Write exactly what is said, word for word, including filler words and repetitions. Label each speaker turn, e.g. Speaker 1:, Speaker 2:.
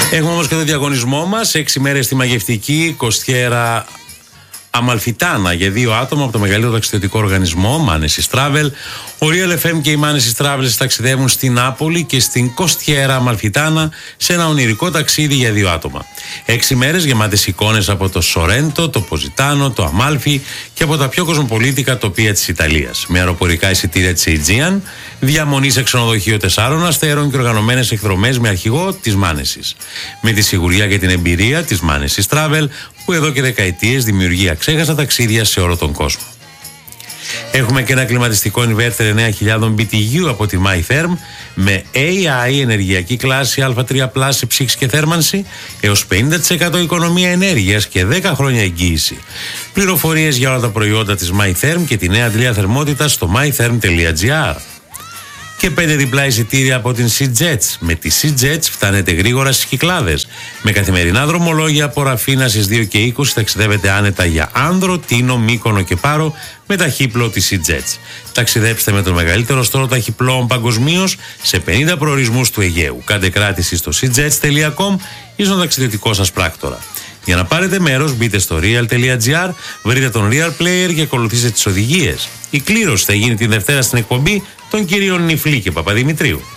Speaker 1: Έχουμε όμως και το διαγωνισμό μας. Έξι μέρες στη μαγευτική Κοστιέρα Αμαλφιτάνα για δύο άτομα από το μεγαλύτερο ταξιδιωτικό οργανισμό Manesis Travel. Ο Real εφ εμ και η Manesis Travel ταξιδεύουν στην Νάπολη και στην Κοστιέρα Αμαλφιτάνα σε ένα ονειρικό ταξίδι για δύο άτομα. Έξι μέρες γεμάτες εικόνες από το Σορέντο, το Ποζιτάνο, το Αμάλφι και από τα πιο κοσμοπολίτικα τοπία της Ιταλίας. Με αεροπορικά εισιτήρια της Aegean, διαμονή σε ξενοδοχείο τεσσάρων αστέρων και οργανωμένες εκδρομές με αρχηγό της Manesis. Με τη σιγουριά και την εμπειρία της Manesis Travel, που εδώ και δεκαετίες δημιουργεί αξέχαστα ταξίδια σε όλο τον κόσμο. Έχουμε και ένα κλιματιστικό inverter εννέα χιλιάδες μπι τι γιου από τη MyTherm με έι άι ενεργειακή κλάση α τρία πλας σε ψήξη και θέρμανση, έως πενήντα τοις εκατό οικονομία ενέργειας και δέκα χρόνια εγγύηση. Πληροφορίες για όλα τα προϊόντα της MyTherm και τη νέα αντλία θερμότητας στο mytherm τελεία gr. Και πέντε διπλά εισιτήρια από την SeaJets. Με τη SeaJets φτάνετε γρήγορα στις Κυκλάδες. Με καθημερινά δρομολόγια από Ραφίνα στις δύο και είκοσι ταξιδεύετε άνετα για Άνδρο, Τίνο, Μύκονο και Πάρο με ταχύπλο της SeaJets. Ταξιδέψτε με τον μεγαλύτερο στόλο ταχυπλώων παγκοσμίως σε πενήντα προορισμούς του Αιγαίου. Κάντε κράτηση στο seajets τελεία com ή στον ταξιδιωτικό σας πράκτορα. Για να πάρετε μέρος, μπείτε στο real τελεία gr, βρείτε τον Real Player και ακολουθήστε τις οδηγίες. Η κλήρωση θα γίνει την Δευτέρα στην εκπομπή των κυρίων Νιφλή και Παπαδημητρίου.